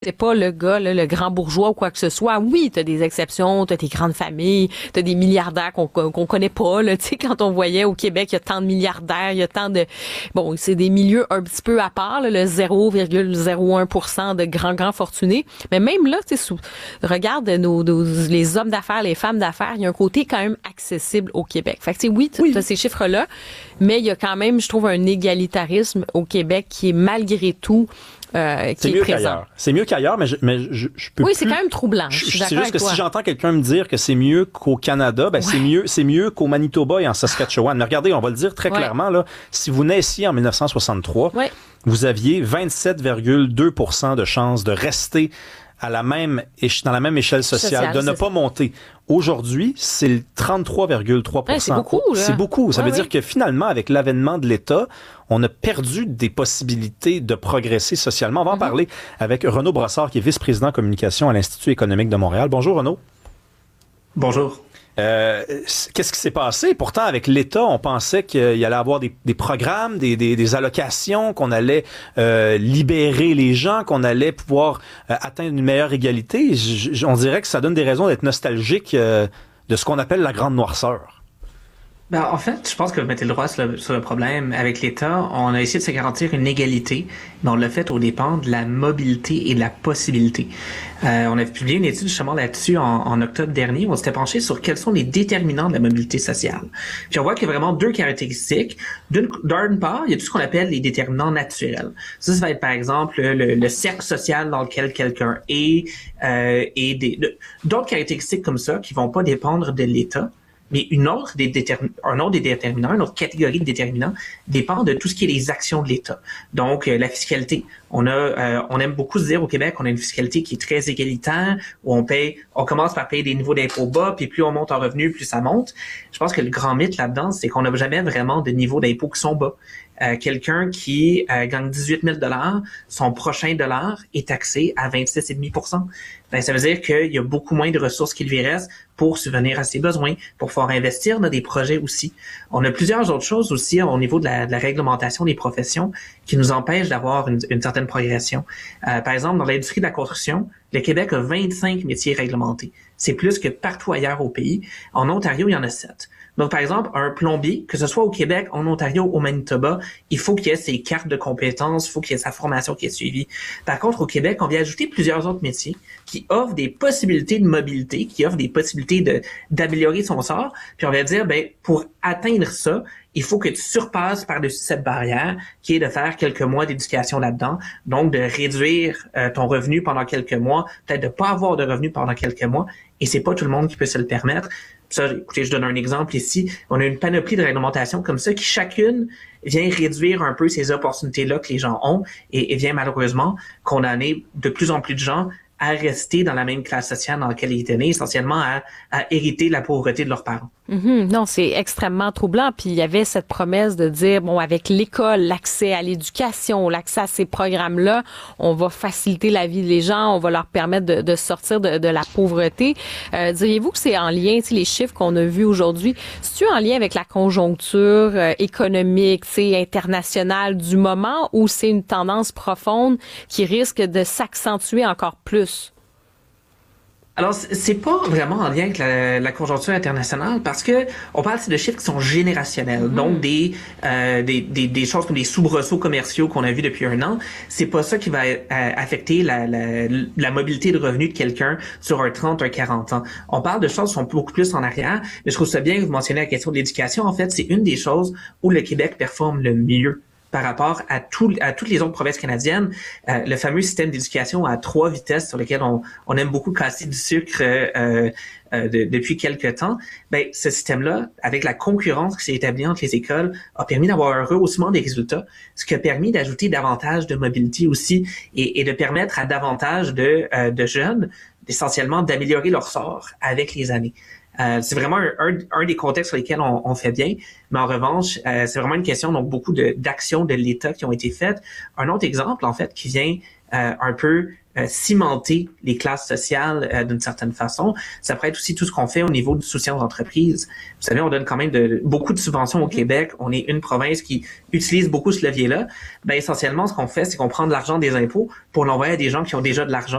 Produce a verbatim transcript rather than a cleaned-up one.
c'est pas le gars, là, le grand bourgeois ou quoi que ce soit. Oui, t'as des exceptions, t'as des grandes familles, t'as des milliardaires qu'on qu'on connaît pas, là. Tu sais, quand on voyait au Québec, il y a tant de milliardaires, il y a tant de... Bon, c'est des milieux un petit peu à part, là, le zéro virgule zéro un pour cent de grands, grands fortunés. Mais même là, tu sais, sous... regarde nos, nos, les hommes d'affaires, les femmes d'affaires, il y a un côté quand même accessible au Québec. Fait que, tu sais, oui, t'as oui. ces chiffres-là, mais il y a quand même, je trouve, un égalitarisme au Québec qui est malgré tout Euh, c'est mieux qu'ailleurs. C'est mieux qu'ailleurs, mais je, mais je, je peux Oui, plus... c'est quand même troublant. Je, je suis c'est juste que toi. Si j'entends quelqu'un me dire que c'est mieux qu'au Canada, ben ouais. c'est mieux, c'est mieux qu'au Manitoba et en Saskatchewan. Mais regardez, on va le dire très ouais. clairement, là. Si vous naissiez en dix-neuf cent soixante-trois, ouais. vous aviez vingt-sept virgule deux pour cent de chances de rester à la même dans la même échelle sociale, Social, de ne pas ça. monter. Aujourd'hui, c'est le trente-trois virgule trois pour cent. Ouais, c'est beaucoup, là. C'est beaucoup. Ça ouais, veut oui. dire que finalement, avec l'avènement de l'État, on a perdu des possibilités de progresser socialement. On va en mm-hmm. parler avec Renaud Brossard, qui est vice-président communication à l'Institut économique de Montréal. Bonjour, Renaud. Bonjour. Euh, qu'est-ce qui s'est passé? Pourtant, avec l'État, on pensait qu'il y allait avoir des, des programmes, des, des, des allocations, qu'on allait euh, libérer les gens, qu'on allait pouvoir euh, atteindre une meilleure égalité. J- j- on dirait que ça donne des raisons d'être nostalgique euh, de ce qu'on appelle la grande noirceur. Ben, en fait, je pense que vous mettez le droit sur le, sur le problème. Avec l'État, on a essayé de se garantir une égalité, mais on l'a fait au dépend de la mobilité et de la possibilité. Euh, on a publié une étude justement là-dessus en, en octobre dernier où on s'était penché sur quels sont les déterminants de la mobilité sociale. Puis on voit qu'il y a vraiment deux caractéristiques. D'une, d'une part, il y a tout ce qu'on appelle les déterminants naturels. Ça, ça va être par exemple le, le cercle social dans lequel quelqu'un est, euh, et des, de, d'autres caractéristiques comme ça qui vont pas dépendre de l'État. Mais une autre des détermin- un autre des déterminants, une autre catégorie de déterminants dépend de tout ce qui est les actions de l'État. Donc, euh, la fiscalité. On a, euh, on aime beaucoup se dire au Québec, on a une fiscalité qui est très égalitaire, où on paye, on commence par payer des niveaux d'impôts bas, puis plus on monte en revenus, plus ça monte. Je pense que le grand mythe là-dedans, c'est qu'on n'a jamais vraiment de niveaux d'impôts qui sont bas. Euh, quelqu'un qui euh, gagne dix-huit mille dollars, son prochain dollar est taxé à vingt-six virgule cinq pour cent. Ben, ça veut dire qu'il y a beaucoup moins de ressources qui lui restent pour subvenir à ses besoins, pour pouvoir investir dans des projets aussi. On a plusieurs autres choses aussi au niveau de la, de la réglementation des professions qui nous empêchent d'avoir une, une certaine progression. Euh, par exemple, dans l'industrie de la construction, le Québec a vingt-cinq métiers réglementés. C'est plus que partout ailleurs au pays. En Ontario, il y en a sept. Donc, par exemple, un plombier, que ce soit au Québec, en Ontario, au Manitoba, il faut qu'il y ait ses cartes de compétences, il faut qu'il y ait sa formation qui est suivie. Par contre, au Québec, on vient ajouter plusieurs autres métiers qui offrent des possibilités de mobilité, qui offrent des possibilités de d'améliorer son sort. Puis on va dire, ben pour atteindre ça, il faut que tu surpasses par-dessus cette barrière qui est de faire quelques mois d'éducation là-dedans, donc de réduire euh, ton revenu pendant quelques mois, peut-être de pas avoir de revenu pendant quelques mois, et c'est pas tout le monde qui peut se le permettre. Ça, écoutez, je donne un exemple ici. On a une panoplie de réglementations comme ça qui chacune vient réduire un peu ces opportunités-là que les gens ont et, et vient malheureusement condamner de plus en plus de gens à rester dans la même classe sociale dans laquelle ils étaient nés, essentiellement à, à hériter la pauvreté de leurs parents. Mm-hmm. Non, c'est extrêmement troublant. Puis il y avait cette promesse de dire, bon, avec l'école, l'accès à l'éducation, l'accès à ces programmes-là, on va faciliter la vie des gens, on va leur permettre de, de sortir de, de la pauvreté. Euh, diriez-vous que c'est en lien, tu sais, les chiffres qu'on a vus aujourd'hui, c'est-tu en lien avec la conjoncture euh, économique, tu sais, internationale du moment, ou c'est une tendance profonde qui risque de s'accentuer encore plus? Alors, c'est pas vraiment en lien avec la, la conjoncture internationale parce que on parle de chiffres qui sont générationnels, mmh. donc des, euh, des, des, des choses comme des soubresauts commerciaux qu'on a vus depuis un an. C'est pas ça qui va euh, affecter la, la, la mobilité de revenus de quelqu'un sur un trente, un quarante ans. On parle de choses qui sont beaucoup plus en arrière, mais je trouve ça bien que vous mentionnez la question de l'éducation. En fait, c'est une des choses où le Québec performe le mieux par rapport à, tout, à toutes les autres provinces canadiennes. Euh, le fameux système d'éducation à trois vitesses sur lequel on, on aime beaucoup casser du sucre euh, euh, de, depuis quelques temps, ben, ce système-là, avec la concurrence qui s'est établie entre les écoles, a permis d'avoir un rehaussement des résultats, ce qui a permis d'ajouter davantage de mobilité aussi et, et de permettre à davantage de, euh, de jeunes, essentiellement, d'améliorer leur sort avec les années. Euh, c'est vraiment un, un, un des contextes sur lesquels on, on fait bien, mais en revanche, euh, c'est vraiment une question, donc beaucoup de, d'actions de l'État qui ont été faites. Un autre exemple, en fait, qui vient euh, un peu euh, cimenter les classes sociales euh, d'une certaine façon. Ça pourrait être aussi tout ce qu'on fait au niveau du soutien aux entreprises. Vous savez, on donne quand même de, beaucoup de subventions au Québec. On est une province qui utilise beaucoup ce levier-là. Ben, essentiellement, ce qu'on fait, c'est qu'on prend de l'argent des impôts pour l'envoyer à des gens qui ont déjà de l'argent